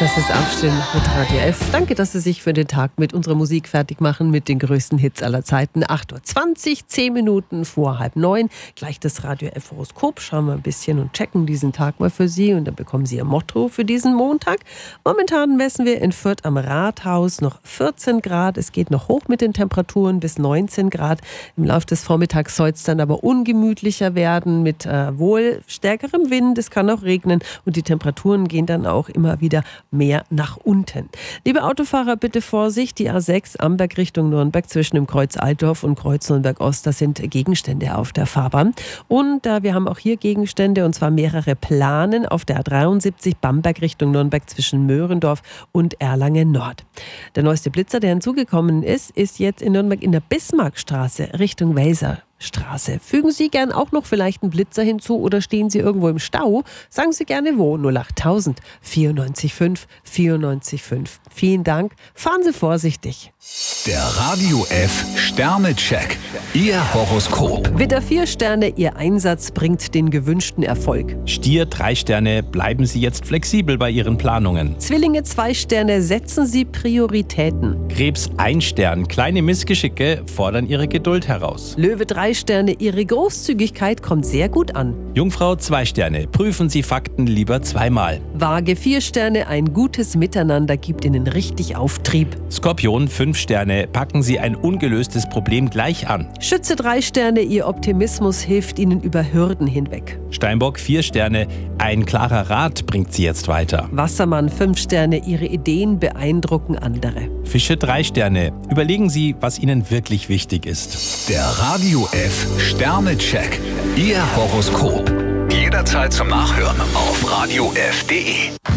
Das ist Aufstehen mit Radio F. Danke, dass Sie sich für den Tag mit unserer Musik fertig machen, mit den größten Hits aller Zeiten. 8:20 Uhr, 10 Minuten vor 8:30. Gleich das Radio F Horoskop. Schauen wir ein bisschen und checken diesen Tag mal für Sie. Und dann bekommen Sie Ihr Motto für diesen Montag. Momentan messen wir in Fürth am Rathaus noch 14 Grad. Es geht noch hoch mit den Temperaturen bis 19 Grad. Im Laufe des Vormittags soll es dann aber ungemütlicher werden mit wohl stärkerem Wind. Es kann auch regnen und die Temperaturen gehen dann auch immer wieder mehr nach unten. Liebe Autofahrer, bitte Vorsicht, die A6 Amberg Richtung Nürnberg zwischen dem Kreuz Altdorf und Kreuz Nürnberg Ost, das sind Gegenstände auf der Fahrbahn. Und wir haben auch hier Gegenstände, und zwar mehrere Planen auf der A73 Bamberg Richtung Nürnberg zwischen Möhrendorf und Erlangen Nord. Der neueste Blitzer, der hinzugekommen ist jetzt in Nürnberg in der Bismarckstraße Richtung Welser Straße. Fügen Sie gern auch noch vielleicht einen Blitzer hinzu oder stehen Sie irgendwo im Stau? Sagen Sie gerne wo. 08000 94 5 94 5. Vielen Dank. Fahren Sie vorsichtig. Der Radio F Sternecheck. Ihr Horoskop. Widder 4 Sterne, Ihr Einsatz bringt den gewünschten Erfolg. Stier 3 Sterne, bleiben Sie jetzt flexibel bei Ihren Planungen. Zwillinge 2 Sterne, setzen Sie Prioritäten. Krebs 1 Stern, kleine Missgeschicke fordern Ihre Geduld heraus. Löwe 3 Sterne, Ihre Großzügigkeit kommt sehr gut an. Jungfrau 2 Sterne, prüfen Sie Fakten lieber zweimal. Waage 4 Sterne, ein gutes Miteinander gibt Ihnen richtig Auftrieb. Skorpion 5 Sterne, packen Sie ein ungelöstes Problem gleich an. Schütze 3 Sterne, Ihr Optimismus hilft Ihnen über Hürden hinweg. Steinbock 4 Sterne, ein klarer Rat bringt Sie jetzt weiter. Wassermann 5 Sterne, Ihre Ideen beeindrucken andere. Fische 3 Sterne, überlegen Sie, was Ihnen wirklich wichtig ist. Der Radio F Sternecheck. Ihr Horoskop. Jederzeit zum Nachhören auf radiof.de.